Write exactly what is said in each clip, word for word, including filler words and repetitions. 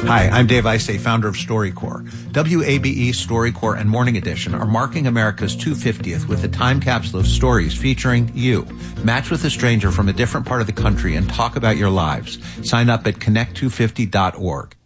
Hi, I'm Dave Isay, founder of StoryCorps. W A B E, StoryCorps, and Morning Edition are marking America's two hundred fiftieth with a time capsule of stories featuring you. Match with a stranger from a different part of the country and talk about your lives. Sign up at connect two fifty dot org.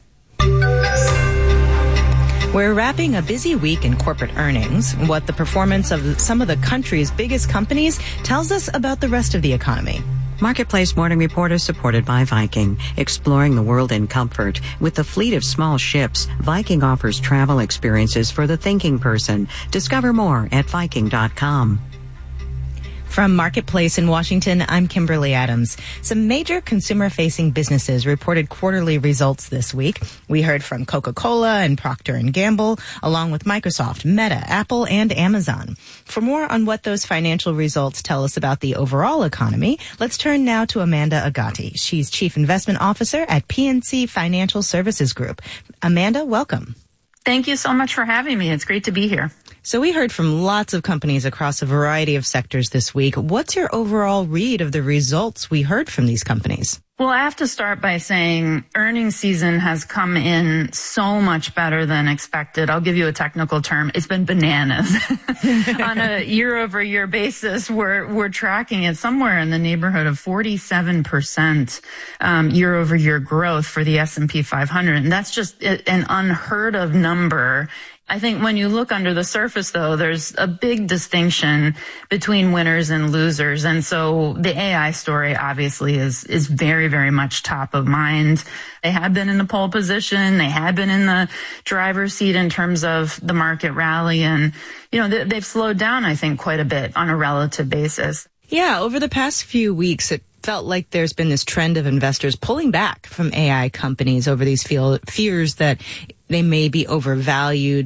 We're wrapping a busy week in corporate earnings. What the performance of some of the country's biggest companies tells us about the rest of the economy. Marketplace Morning Report is supported by Viking, exploring the world in comfort. With a fleet of small ships, Viking offers travel experiences for the thinking person. Discover more at viking dot com. From Marketplace in Washington, I'm Kimberly Adams. Some major consumer-facing businesses reported quarterly results this week. We heard from Coca-Cola and Procter and Gamble, along with Microsoft, Meta, Apple, and Amazon. For more on what those financial results tell us about the overall economy, let's turn now to Amanda Agati. She's Chief Investment Officer at P N C Financial Services Group. Amanda, welcome. Thank you so much for having me. It's great to be here. So we heard from lots of companies across a variety of sectors this week. What's your overall read of the results we heard from these companies? Well, I have to start by saying earnings season has come in so much better than expected. I'll give you a technical term. It's been bananas. On a year-over-year basis, we're we're tracking it somewhere in the neighborhood of forty-seven percent um, year-over-year growth for the S and P five hundred. And that's just an unheard of number. I think when you look under the surface, though, there's a big distinction between winners and losers. And so the A I story obviously is, is very, very much top of mind. They had been in the pole position. They had been in the driver's seat in terms of the market rally. And, you know, they've slowed down, I think, quite a bit on a relative basis. Yeah, over the past few weeks, it felt like there's been this trend of investors pulling back from A I companies over these feel, fears that they may be overvalued